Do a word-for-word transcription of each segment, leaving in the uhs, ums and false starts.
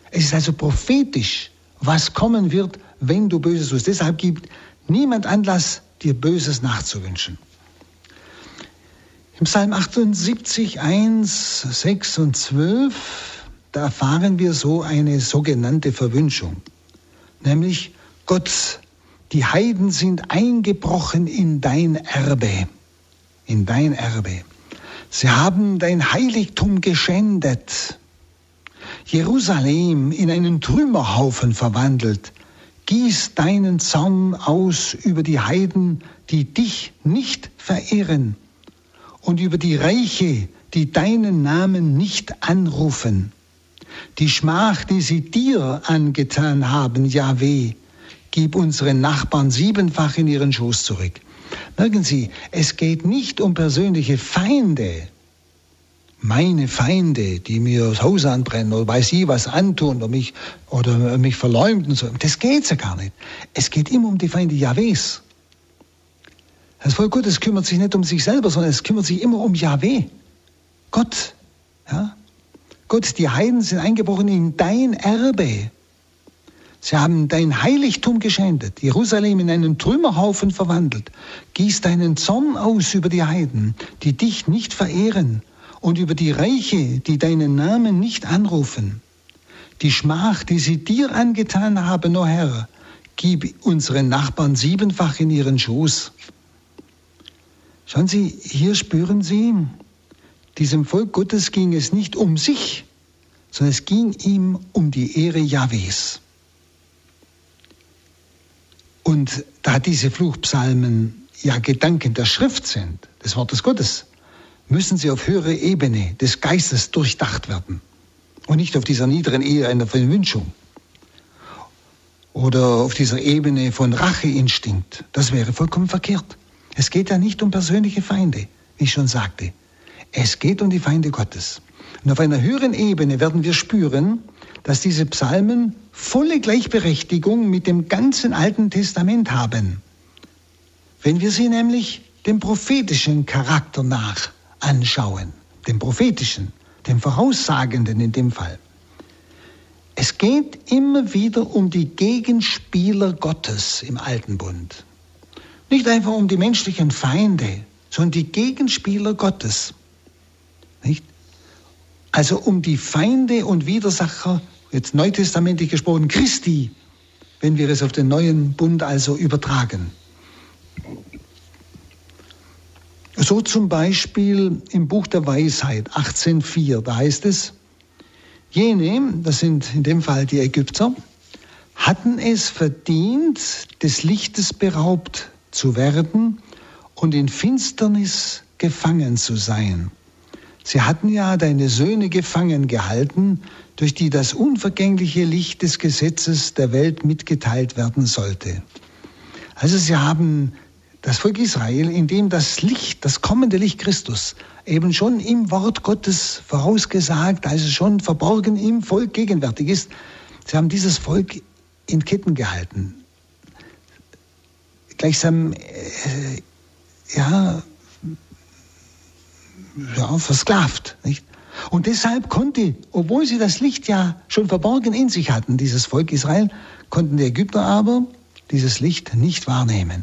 Es ist also prophetisch, was kommen wird, wenn du Böses tust. Deshalb gibt niemand Anlass, dir Böses nachzuwünschen. Im Psalm achtundsiebzig, eins, sechs und zwölf, da erfahren wir so eine sogenannte Verwünschung. Nämlich, Gott, die Heiden sind eingebrochen in dein Erbe. In dein Erbe. Sie haben dein Heiligtum geschändet. Jerusalem in einen Trümmerhaufen verwandelt. Gieß deinen Zorn aus über die Heiden, die dich nicht verehren, und über die Reiche, die deinen Namen nicht anrufen. Die Schmach, die sie dir angetan haben, Jahweh, gib unseren Nachbarn siebenfach in ihren Schoß zurück. Merken Sie, es geht nicht um persönliche Feinde. Meine Feinde, die mir das Haus anbrennen oder weiß ich was antun oder mich, oder mich verleumden. So. Das geht ja gar nicht. Es geht immer um die Feinde Jahwes. Das Volk Gottes kümmert sich nicht um sich selber, sondern es kümmert sich immer um Jahweh. Gott. Ja? Gott, die Heiden sind eingebrochen in dein Erbe. Sie haben dein Heiligtum geschändet, Jerusalem in einen Trümmerhaufen verwandelt. Gieß deinen Zorn aus über die Heiden, die dich nicht verehren, und über die Reiche, die deinen Namen nicht anrufen. Die Schmach, die sie dir angetan haben, o Herr, gib unseren Nachbarn siebenfach in ihren Schoß. Schauen Sie, hier spüren Sie, diesem Volk Gottes ging es nicht um sich, sondern es ging ihm um die Ehre Jahwes. Und da diese Fluchpsalmen ja Gedanken der Schrift sind, des Wortes Gottes, müssen sie auf höhere Ebene des Geistes durchdacht werden und nicht auf dieser niederen Ebene einer Verwünschung oder auf dieser Ebene von Racheinstinkt. Das wäre vollkommen verkehrt. Es geht ja nicht um persönliche Feinde, wie ich schon sagte. Es geht um die Feinde Gottes. Und auf einer höheren Ebene werden wir spüren, dass diese Psalmen volle Gleichberechtigung mit dem ganzen Alten Testament haben. Wenn wir sie nämlich dem prophetischen Charakter nach anschauen, dem prophetischen, dem Voraussagenden in dem Fall. Es geht immer wieder um die Gegenspieler Gottes im Alten Bund. Nicht einfach um die menschlichen Feinde, sondern die Gegenspieler Gottes. Nicht? Also um die Feinde und Widersacher, jetzt neutestamentlich gesprochen, Christi, wenn wir es auf den neuen Bund also übertragen. So zum Beispiel im Buch der Weisheit, achtzehn vier, da heißt es, jene, das sind in dem Fall die Ägypter, hatten es verdient, des Lichtes beraubt zu werden und in Finsternis gefangen zu sein. Sie hatten ja deine Söhne gefangen gehalten, durch die das unvergängliche Licht des Gesetzes der Welt mitgeteilt werden sollte. Also sie haben das Volk Israel, in dem das Licht, das kommende Licht Christus, eben schon im Wort Gottes vorausgesagt, also schon verborgen im Volk gegenwärtig ist. Sie haben dieses Volk in Ketten gehalten. Gleichsam, äh, ja, ja, versklavt, nicht? Und deshalb konnte, obwohl sie das Licht ja schon verborgen in sich hatten, dieses Volk Israel, konnten die Ägypter aber dieses Licht nicht wahrnehmen.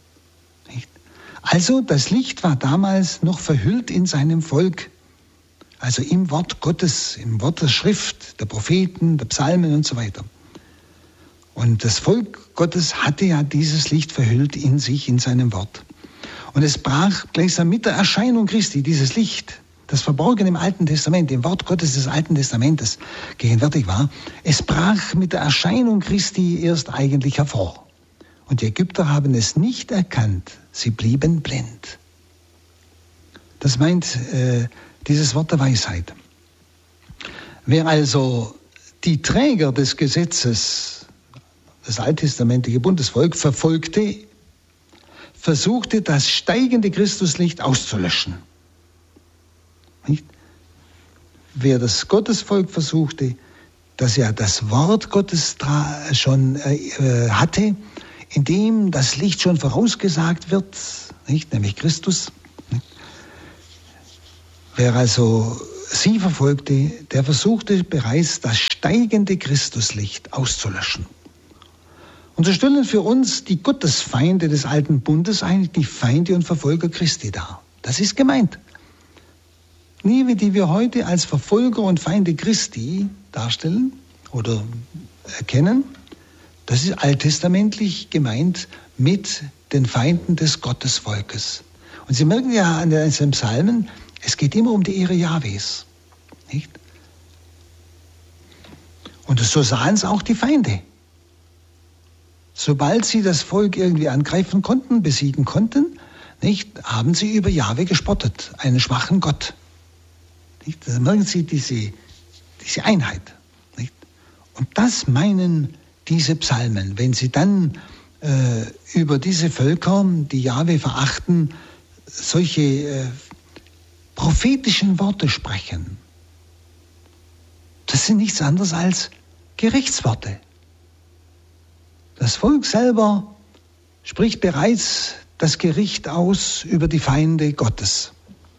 Also das Licht war damals noch verhüllt in seinem Volk, also im Wort Gottes, im Wort der Schrift, der Propheten, der Psalmen und so weiter. Und das Volk Gottes hatte ja dieses Licht verhüllt in sich, in seinem Wort. Und es brach gleichsam mit der Erscheinung Christi, dieses Licht, das verborgen im Alten Testament, im Wort Gottes des Alten Testamentes gegenwärtig war, es brach mit der Erscheinung Christi erst eigentlich hervor. Und die Ägypter haben es nicht erkannt, sie blieben blind. Das meint äh, dieses Wort der Weisheit. Wer also die Träger des Gesetzes, das alttestamentliche Bundesvolk, verfolgte, versuchte das steigende Christuslicht auszulöschen. Nicht? Wer das Gottesvolk versuchte, das ja das Wort Gottes tra- schon äh, hatte, in dem das Licht schon vorausgesagt wird, nicht? Nämlich Christus. Nicht? Wer also sie verfolgte, der versuchte bereits das steigende Christuslicht auszulöschen. Und so stellen für uns die Gottesfeinde des alten Bundes eigentlich die Feinde und Verfolger Christi dar. Das ist gemeint. Die, die wir heute als Verfolger und Feinde Christi darstellen oder erkennen, das ist alttestamentlich gemeint mit den Feinden des Gottesvolkes. Und Sie merken ja an den Psalmen, es geht immer um die Ehre Jahwes. Nicht? Und so sahen es auch die Feinde. Sobald sie das Volk irgendwie angreifen konnten, besiegen konnten, nicht, haben sie über Jahwe gespottet, einen schwachen Gott. Nicht? Da merken Sie diese, diese Einheit. Nicht? Und das meinen diese Psalmen, wenn sie dann äh, über diese Völker, die Jahwe verachten, solche äh, prophetischen Worte sprechen. Das sind nichts anderes als Gerichtsworte. Das Volk selber spricht bereits das Gericht aus über die Feinde Gottes.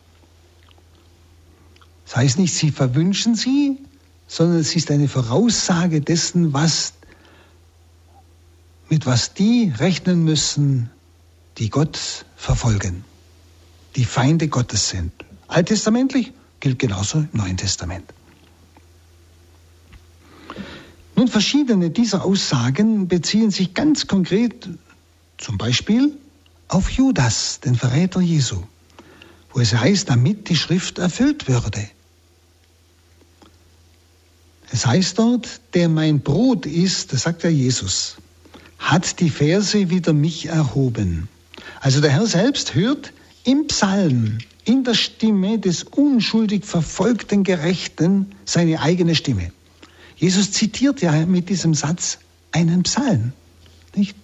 Das heißt nicht, sie verwünschen sie, sondern es ist eine Voraussage dessen, was, mit was die rechnen müssen, die Gott verfolgen, die Feinde Gottes sind. Alttestamentlich gilt genauso im Neuen Testament. Nun, verschiedene dieser Aussagen beziehen sich ganz konkret zum Beispiel auf Judas, den Verräter Jesu, wo es heißt, damit die Schrift erfüllt würde. Es heißt dort, der mein Brot ist, das sagt ja Jesus, hat die Verse wider mich erhoben. Also der Herr selbst hört im Psalm, in der Stimme des unschuldig verfolgten Gerechten seine eigene Stimme. Jesus zitiert ja mit diesem Satz einen Psalm, nicht?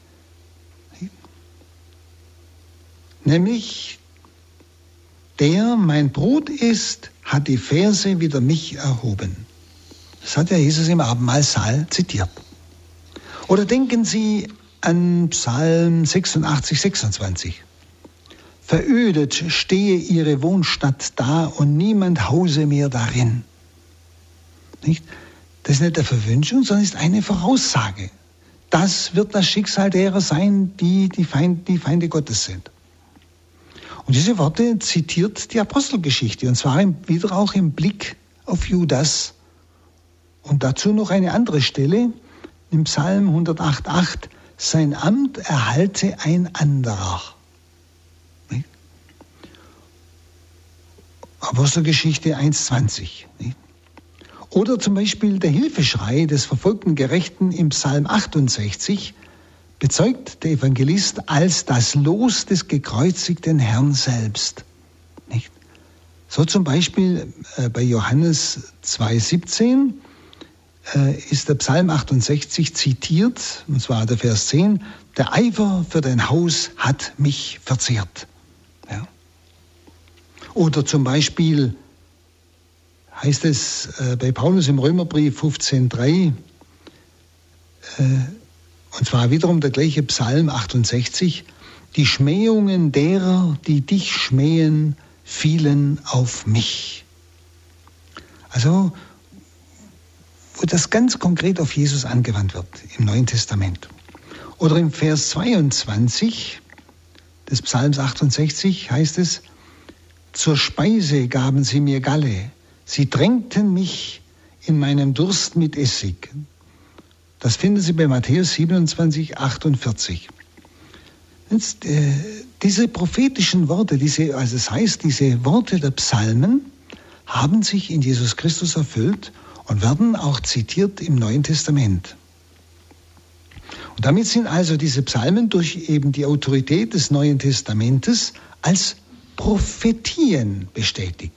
Nämlich, der mein Brot ist, hat die Verse wider mich erhoben. Das hat ja Jesus im Abendmahlsaal zitiert. Oder denken Sie an Psalm sechsundachtzig, sechsundzwanzig. Verödet stehe ihre Wohnstadt da und niemand hause mehr darin. Nicht? Das ist nicht eine Verwünschung, sondern ist eine Voraussage. Das wird das Schicksal derer sein, die die Feinde, die Feinde Gottes sind. Und diese Worte zitiert die Apostelgeschichte, und zwar wieder auch im Blick auf Judas. Und dazu noch eine andere Stelle im Psalm hundertacht, acht. Sein Amt erhalte ein anderer. Nicht? Apostelgeschichte eins, zwanzig. Nicht? Oder zum Beispiel der Hilfeschrei des verfolgten Gerechten im Psalm achtundsechzig bezeugt der Evangelist als das Los des gekreuzigten Herrn selbst. Nicht? So zum Beispiel äh, bei Johannes zwei, siebzehn äh, ist der Psalm achtundsechzig zitiert, und zwar der Vers zehn, der Eifer für dein Haus hat mich verzehrt. Ja? Oder zum Beispiel heißt es äh, bei Paulus im Römerbrief fünfzehn, drei, äh, und zwar wiederum der gleiche Psalm achtundsechzig, die Schmähungen derer, die dich schmähen, fielen auf mich. Also, wo das ganz konkret auf Jesus angewandt wird im Neuen Testament. Oder im Vers zweiundzwanzig des Psalms achtundsechzig heißt es, zur Speise gaben sie mir Galle, sie tränkten mich in meinem Durst mit Essig. Das finden Sie bei Matthäus siebenundzwanzig, achtundvierzig. Jetzt, äh, diese prophetischen Worte, diese, also das heißt, diese Worte der Psalmen haben sich in Jesus Christus erfüllt und werden auch zitiert im Neuen Testament. Und damit sind also diese Psalmen durch eben die Autorität des Neuen Testamentes als Prophetien bestätigt.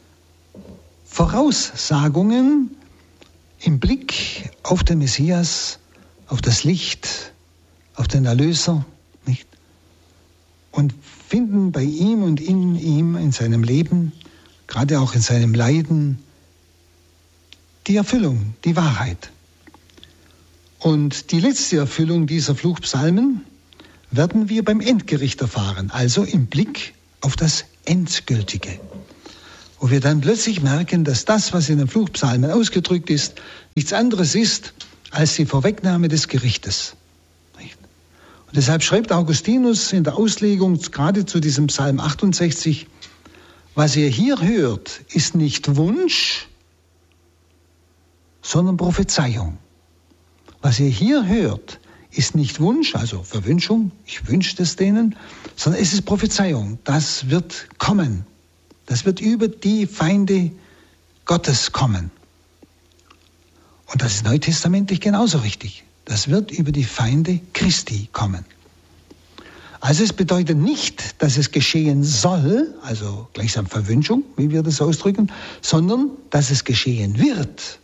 Voraussagungen im Blick auf den Messias, auf das Licht, auf den Erlöser, nicht? Und finden bei ihm und in ihm, in seinem Leben, gerade auch in seinem Leiden, die Erfüllung, die Wahrheit. Und die letzte Erfüllung dieser Fluchpsalmen werden wir beim Endgericht erfahren, also im Blick auf das Endgültige. wo wir dann plötzlich merken, dass das, was in den Fluchpsalmen ausgedrückt ist, nichts anderes ist als die Vorwegnahme des Gerichtes. Und deshalb schreibt Augustinus in der Auslegung gerade zu diesem Psalm achtundsechzig, was ihr hier hört, ist nicht Wunsch, sondern Prophezeiung. Was ihr hier hört, ist nicht Wunsch, also Verwünschung, ich wünsche es denen, sondern es ist Prophezeiung. Das wird kommen. Das wird über die Feinde Gottes kommen. Und das ist neutestamentlich genauso richtig. Das wird über die Feinde Christi kommen. Also es bedeutet nicht, dass es geschehen soll, also gleichsam Verwünschung, wie wir das ausdrücken, sondern dass es geschehen wird.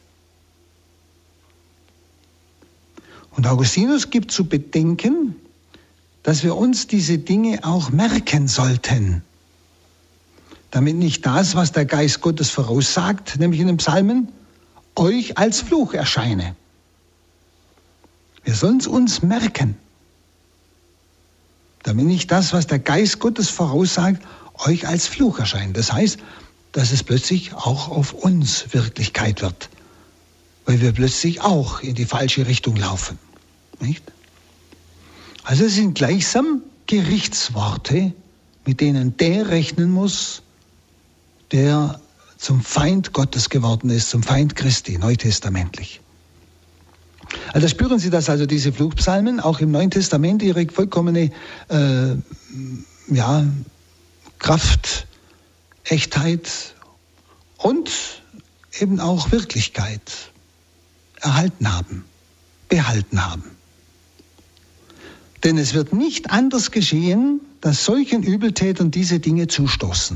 Und Augustinus gibt zu bedenken, dass wir uns diese Dinge auch merken sollten, damit nicht das, was der Geist Gottes voraussagt, nämlich in den Psalmen, euch als Fluch erscheine. Wir sollen es uns merken, damit nicht das, was der Geist Gottes voraussagt, euch als Fluch erscheint. Das heißt, dass es plötzlich auch auf uns Wirklichkeit wird, weil wir plötzlich auch in die falsche Richtung laufen. Nicht? Also es sind gleichsam Gerichtsworte, mit denen der rechnen muss, der zum Feind Gottes geworden ist, zum Feind Christi, neutestamentlich. Also spüren Sie das, also diese Fluchpsalmen, auch im Neuen Testament ihre vollkommene äh, ja, Kraft, Echtheit und eben auch Wirklichkeit erhalten haben, behalten haben. Denn es wird nicht anders geschehen, dass solchen Übeltätern diese Dinge zustoßen.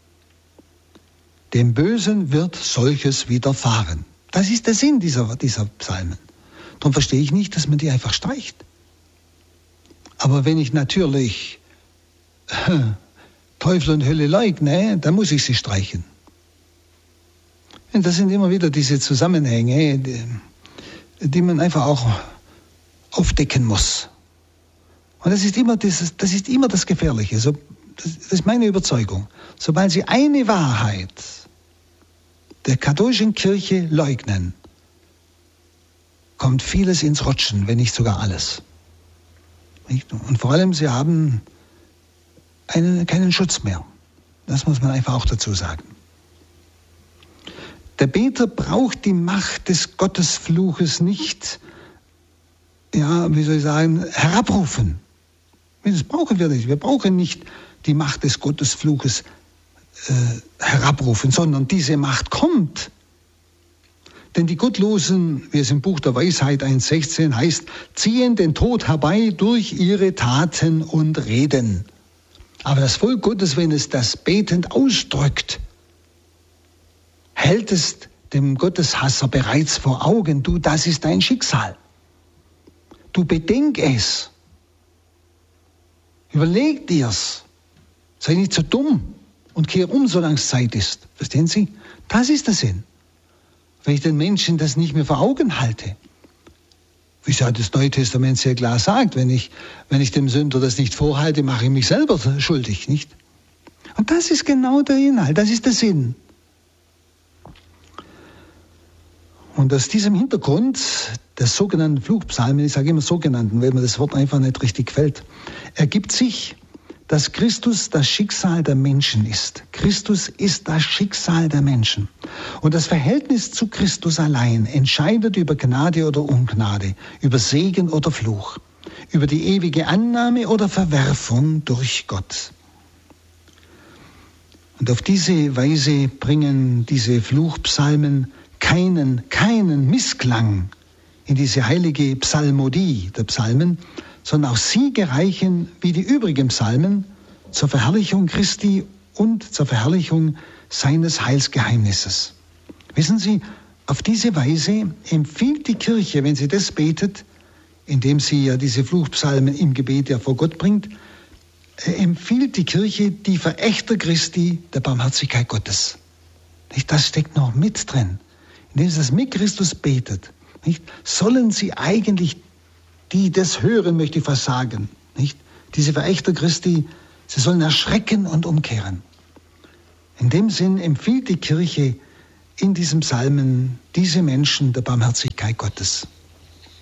Dem Bösen wird solches widerfahren. Das ist der Sinn dieser, dieser Psalmen. Darum verstehe ich nicht, dass man die einfach streicht. Aber wenn ich natürlich äh, Teufel und Hölle leugne, dann muss ich sie streichen. Und das sind immer wieder diese Zusammenhänge, die, die man einfach auch aufdecken muss. Und das ist immer, dieses, das, ist immer das Gefährliche. So, das, das ist meine Überzeugung. Sobald Sie eine Wahrheit der katholischen Kirche leugnen, kommt vieles ins Rutschen, wenn nicht sogar alles. Und vor allem, sie haben einen, keinen Schutz mehr. Das muss man einfach auch dazu sagen. Der Beter braucht die Macht des Gottesfluches nicht, ja, wie soll ich sagen, herabrufen. Das brauchen wir nicht. Wir brauchen nicht die Macht des Gottesfluches äh, herabrufen, sondern diese Macht kommt. Denn die Gottlosen, wie es im Buch der Weisheit eins sechzehn heißt, ziehen den Tod herbei durch ihre Taten und Reden. Aber das Volk Gottes, wenn es das betend ausdrückt, hält es dem Gotteshasser bereits vor Augen, du, das ist dein Schicksal. Du bedenk es. Überleg dir's. Sei nicht so dumm und kehr um, solange es Zeit ist. Verstehen Sie? Das ist der Sinn. Weil ich den Menschen das nicht mehr vor Augen halte. Wie es ja das Neue Testament sehr klar sagt, wenn ich, wenn ich dem Sünder das nicht vorhalte, mache ich mich selber schuldig, nicht? Und das ist genau der Inhalt, das ist der Sinn. Und aus diesem Hintergrund der sogenannten Fluchpsalmen, ich sage immer sogenannten, weil mir das Wort einfach nicht richtig gefällt, ergibt sich, dass Christus das Schicksal der Menschen ist. Christus ist das Schicksal der Menschen. Und das Verhältnis zu Christus allein entscheidet über Gnade oder Ungnade, über Segen oder Fluch, über die ewige Annahme oder Verwerfung durch Gott. Und auf diese Weise bringen diese Fluchpsalmen keinen, keinen Missklang in diese heilige Psalmodie der Psalmen, sondern auch sie gereichen, wie die übrigen Psalmen, zur Verherrlichung Christi und zur Verherrlichung seines Heilsgeheimnisses. Wissen Sie, auf diese Weise empfiehlt die Kirche, wenn sie das betet, indem sie ja diese Fluchpsalmen im Gebet ja vor Gott bringt, empfiehlt die Kirche die Verächter Christi der Barmherzigkeit Gottes. Das steckt noch mit drin. Indem sie das mit Christus betet, nicht, sollen sie eigentlich, die das hören, möchte ich fast sagen, nicht, diese Verächter Christi, sie sollen erschrecken und umkehren. In dem Sinn empfiehlt die Kirche in diesem Psalmen diese Menschen der Barmherzigkeit Gottes.